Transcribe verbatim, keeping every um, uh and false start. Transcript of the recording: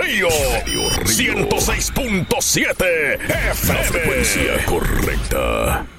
Río, ciento seis punto siete F M. La frecuencia correcta.